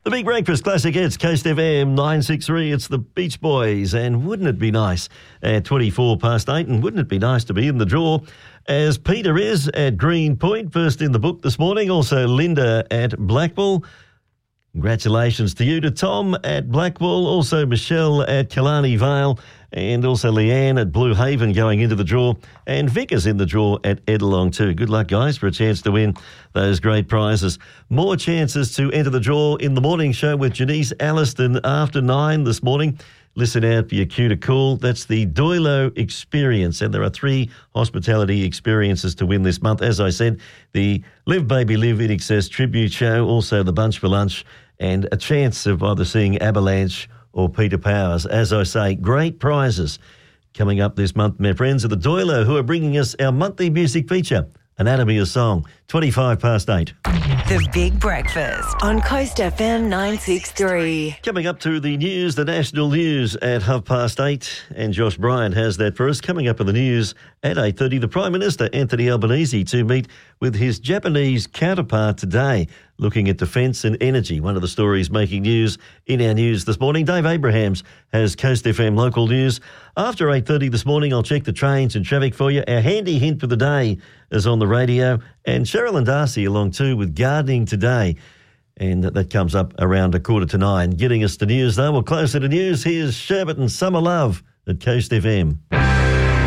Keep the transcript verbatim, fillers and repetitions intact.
The Big Breakfast Classic Hits, Coast F M nine six three. It's the Beach Boys, and wouldn't it be nice at twenty-four past eight, and wouldn't it be nice to be in the draw as Peter is at Green Point, first in the book this morning. Also Linda at Blackpool. Congratulations to you, to Tom at Blackpool, also Michelle at Killarney Vale, and also Leanne at Blue Haven going into the draw, and Vic is in the draw at Edelong too. Good luck, guys, for a chance to win those great prizes. More chances to enter the draw in the morning show with Janice Alliston after nine this morning. Listen out for your cue to call. That's the Doilo Experience, and there are three hospitality experiences to win this month. As I said, the Live Baby Live In Excess tribute show, also the Bunch for Lunch, and a chance of either seeing Avalanche or Peter Powers. As I say, great prizes coming up this month, my friends of the Doilo, who are bringing us our monthly music feature, Anatomy of Song, twenty-five past eight. The Big Breakfast on Coast F M nine six three. Coming up to the news, the national news at half past eight, and Josh Bryant has that for us. Coming up in the news at eight thirty, the Prime Minister, Anthony Albanese, to meet with his Japanese counterpart today, looking at defence and energy. One of the stories making news in our news this morning. Dave Abrahams has Coast F M local news. After eight thirty this morning, I'll check the trains and traffic for you. Our handy hint for the day is on the radio. And Cheryl and Darcy along too with gardening today. And that comes up around a quarter to nine. Getting us to news though. Well, closer to news, here's Sherbet and Summer Love at Coast F M.